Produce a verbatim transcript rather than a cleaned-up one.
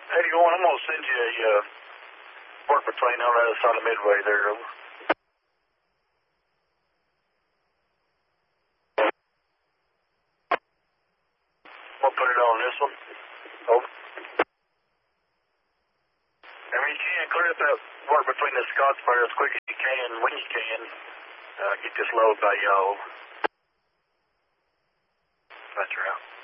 eighty-one, I'm going to send you a uh, worker plane on the other side of Midway there, over. We'll put it on this one. Over. I mean, you can clear up that work between the Scots fire as quick as you can, when you can. Uh, get this load by y'all. That's right.